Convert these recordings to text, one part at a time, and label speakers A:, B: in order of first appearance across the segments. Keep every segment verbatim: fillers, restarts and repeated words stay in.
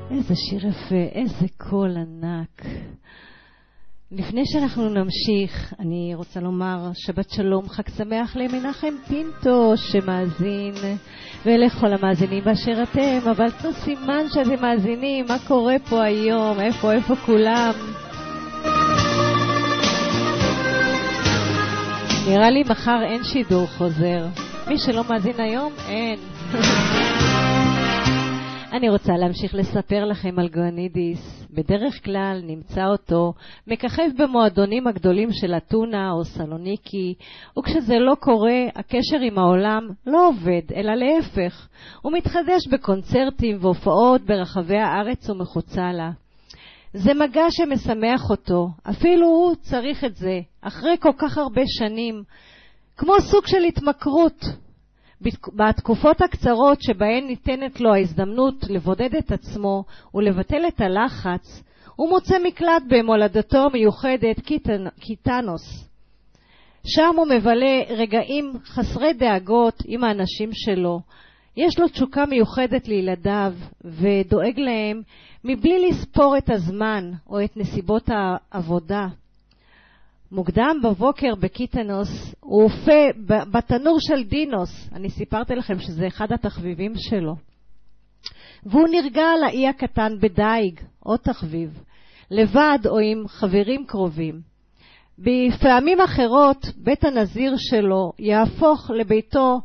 A: איזה שיר יפה, איזה קול ענק. לפני שאנחנו נמשיך, אני רוצה לומר שבת שלום, חג שמח למנחם פינטו שמאזין, ולכל המאזינים באשר אתם, אבל תנו סימן שאתם מאזינים, מה קורה פה היום, איפה, איפה כולם. נראה לי מחר אין שידור חוזר, מי שלא מאזין היום, אין. אני רוצה להמשיך לספר לכם על גואנידיס. בדרך כלל נמצא אותו מככב במועדונים הגדולים של אתונה או סלוניקי, וכשזה לא קורה, הקשר עם העולם לא עובד, אלא להפך. הוא מתחדש בקונצרטים והופעות ברחבי הארץ ומחוצה לה. זה מגע שמשמח אותו, אפילו הוא צריך את זה, אחרי כל כך הרבה שנים, כמו סוג של התמכרות. בתקופות הקצרות שבהן ניתנת לו ההזדמנות לבודד את עצמו ולבטל את הלחץ, הוא מוצא מקלט במולדתו המיוחדת קיטנוס. שם הוא מבלה רגעים חסרי דאגות עם האנשים שלו. יש לו תשוקה מיוחדת לילדיו ודואג להם מבלי לספור את הזמן או את נסיבות העבודה. מוקדם בבוקר בקיטנוס הוא אופה בתנור של דינוס, אני סיפרתי לכם שזה אחד התחביבים שלו, והוא נרגע על האי הקטן בדייג, או תחביב, לבד או עם חברים קרובים. בפעמים אחרות בית הנזיר שלו יהפוך לביתו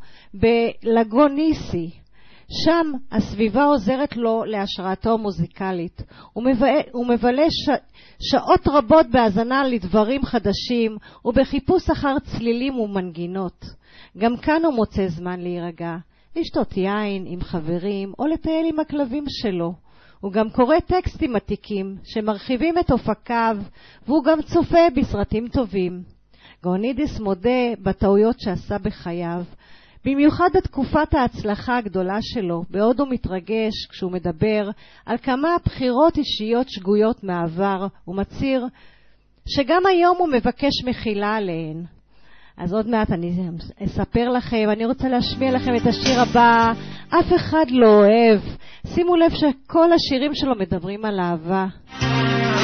A: בלגוניסי, שם הסביבה עוזרת לו להשראתו מוזיקלית. הוא מבלה, הוא מבלה ש... שעות רבות בהזנה לדברים חדשים ובחיפוש אחר צלילים ומנגינות. גם כאן הוא מוצא זמן להירגע, לשתות יין עם חברים או לטייל עם הכלבים שלו. הוא גם קורא טקסטים עתיקים שמרחיבים את אופקיו, והוא גם צופה בסרטים טובים. גואנידיס מודה בטעויות שעשה בחייו, במיוחד בתקופת ההצלחה הגדולה שלו, בעוד הוא מתרגש כשהוא מדבר על כמה בחירות אישיות שגויות מעבר, ומצהיר שגם היום הוא מבקש מחילה עליהן. אז עוד מעט אני אספר לכם, אני רוצה להשמיע לכם את השיר הבא, אף אחד לא אוהב. שימו לב שכל השירים שלו מדברים על אהבה.